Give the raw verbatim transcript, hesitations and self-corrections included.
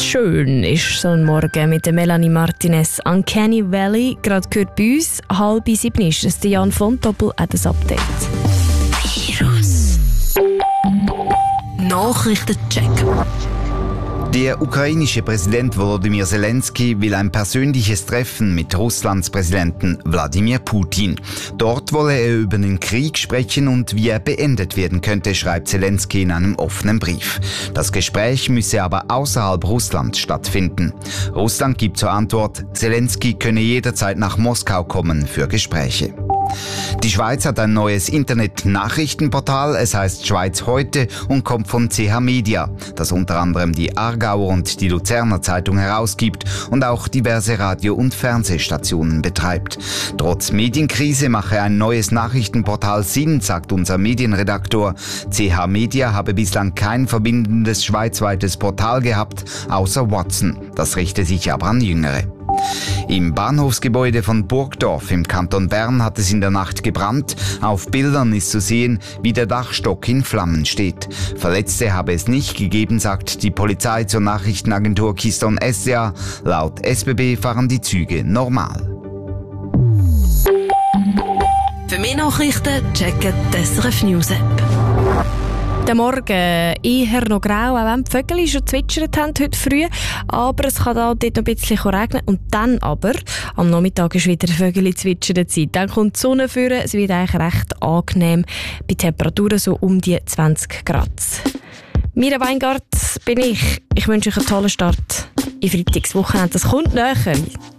schön ist so ein Morgen mit der Melanie Martinez. Uncanny Valley, gerade gehört bei uns. Halb sieben ist es. Jan von Doppel hat das Update. Virus. Nachrichtencheck. Der ukrainische Präsident Volodymyr Zelensky will ein persönliches Treffen mit Russlands Präsidenten Wladimir Putin. Dort wolle er über den Krieg sprechen und wie er beendet werden könnte, schreibt Zelensky in einem offenen Brief. Das Gespräch müsse aber außerhalb Russlands stattfinden. Russland gibt zur Antwort, Zelensky könne jederzeit nach Moskau kommen für Gespräche. Die Schweiz hat ein neues Internet-Nachrichtenportal. Es heißt Schweiz heute und kommt von C H Media, das unter anderem die Aargauer und die Luzerner Zeitung herausgibt und auch diverse Radio- und Fernsehstationen betreibt. Trotz Medienkrise mache ein neues Nachrichtenportal Sinn, sagt unser Medienredaktor. C H Media habe bislang kein verbindendes schweizweites Portal gehabt, außer Watson. Das richte sich aber an Jüngere. Im Bahnhofsgebäude von Burgdorf im Kanton Bern hat es in der Nacht gebrannt. Auf Bildern ist zu sehen, wie der Dachstock in Flammen steht. Verletzte habe es nicht gegeben, sagt die Polizei zur Nachrichtenagentur Keystone S D A. Laut S B B fahren die Züge normal. Für mehr Nachrichten checken die S R F News App. Der Morgen eher noch grau, auch wenn die Vögel schon zwitschert haben heute früh. Aber es kann da dort noch ein bisschen regnen. Und dann aber, am Nachmittag ist wieder Vögel zwitschern Zeit. Dann kommt die Sonne führen. Es wird eigentlich recht angenehm. Bei Temperaturen so um die zwanzig Grad. Mira Weingart bin ich. Ich wünsche euch einen tollen Start in Freitagswochenende. Das kommt näher.